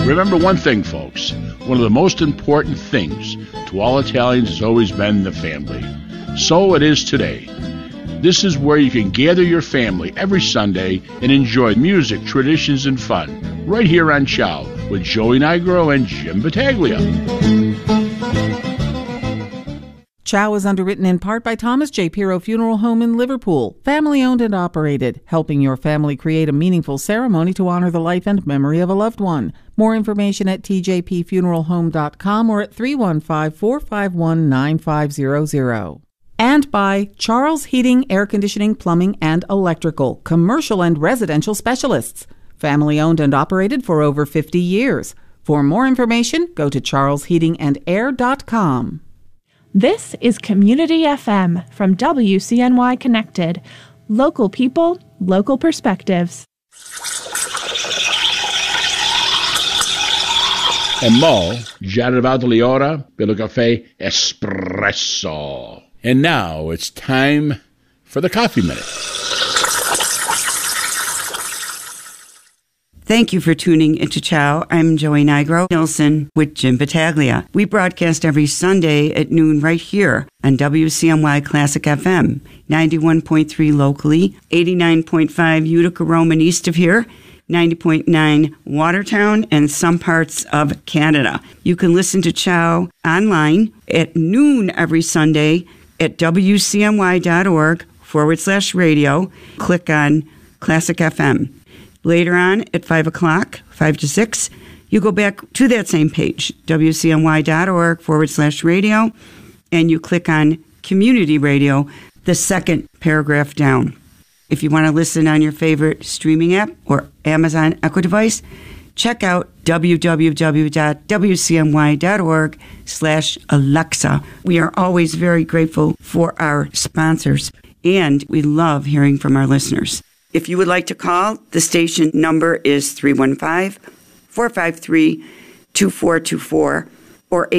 Remember one thing, folks. One of the most important things to all Italians has always been the family. So it is today. This is where you can gather your family every Sunday and enjoy music, traditions, and fun. Right here on Ciao with Joey Nigro and Jim Battaglia. Ciao is underwritten in part by Thomas J. Pirro Funeral Home in Liverpool, family-owned and operated, helping your family create a meaningful ceremony to honor the life and memory of a loved one. More information at tjpfuneralhome.com or at 315-451-9500. And by Charles Heating, Air Conditioning, Plumbing, and Electrical, commercial and residential specialists. Family-owned and operated for over 50 years. For more information, go to charlesheatingandair.com. This is Community FM from WCNY Connected. Local people, local perspectives. And Mo, già arrivato l'ora per il caffè espresso. And now it's time for the Coffee Minute. Thank you for tuning into Ciao. I'm Joey Nigro Nilsson with Jim Battaglia. We broadcast every Sunday at noon right here on WCNY Classic FM, 91.3 locally, 89.5 Utica, Rome, and east of here, 90.9 Watertown, and some parts of Canada. You can listen to Ciao online at noon every Sunday at WCNY.org/radio. Click on Classic FM. Later on at 5 o'clock, 5 to 6, you go back to that same page, WCNY.org/radio, and you click on Community Radio, the second paragraph down. If you want to listen on your favorite streaming app or Amazon Echo device, check out www.wcny.org/Alexa. We are always very grateful for our sponsors, and we love hearing from our listeners. If you would like to call, the station number is 315-453-2424 or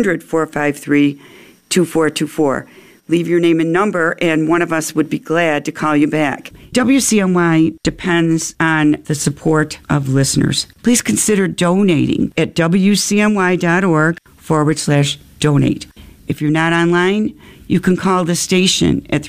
800-453-2424. Leave your name and number, and one of us would be glad to call you back. WCNY depends on the support of listeners. Please consider donating at WCNY.org/donate. If you're not online, you can call the station at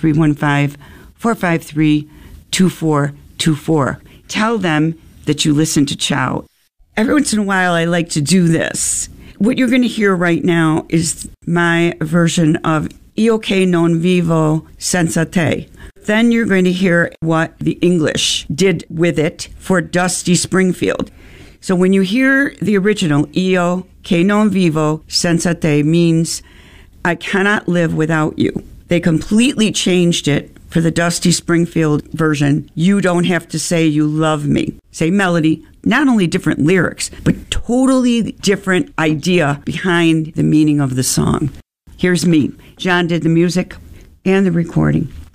315-453-2424. Tell them that you listen to Ciao. Every once in a while, I like to do this. What you're going to hear right now is my version of Io che non vivo senza te. Then you're going to hear what the English did with it for Dusty Springfield. So when you hear the original, Io che non vivo senza te means I cannot live without you. They completely changed it for the Dusty Springfield version. You don't have to say you love me. Same melody, not only different lyrics, but totally different idea behind the meaning of the song. Here's me. John did the music and the recording.